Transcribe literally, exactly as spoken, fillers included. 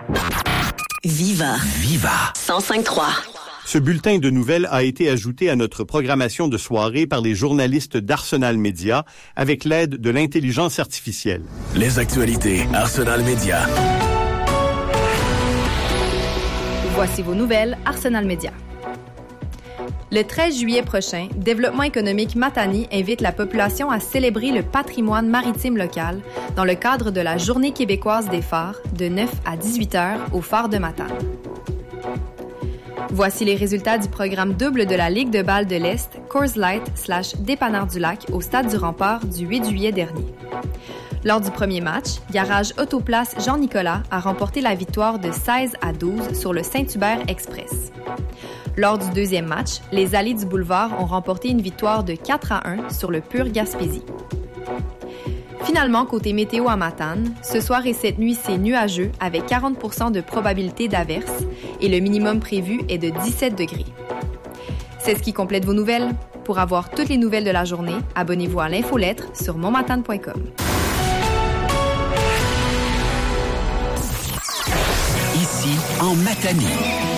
Viva. Viva. cent cinq trois. Ce bulletin de nouvelles a été ajouté à notre programmation de soirée par les journalistes d'Arsenal Média avec l'aide de l'intelligence artificielle. Les actualités Arsenal Média. Voici vos nouvelles Arsenal Média. Le treize juillet prochain, Développement économique Matane invite la population à célébrer le patrimoine maritime local dans le cadre de la Journée québécoise des phares de neuf à dix-huit heures au phare de Matane. Voici les résultats du programme double de la Ligue de balle de l'Est Coors Light slash Dépanneur du Lac au Stade du Rempart du huit juillet dernier. Lors du premier match, Garage Autoplace Jean-Nicolas a remporté la victoire de seize à douze sur le Saint-Hubert Express. Lors du deuxième match, les Allées du Boulevard ont remporté une victoire de quatre à un sur le Pur Gaspésie. Finalement, côté météo à Matane, ce soir et cette nuit, c'est nuageux avec quarante pour cent de probabilité d'averse et le minimum prévu est de dix-sept degrés. C'est ce qui complète vos nouvelles. Pour avoir toutes les nouvelles de la journée, abonnez-vous à l'infolettre sur montmatane point com. Ici, en Matanie.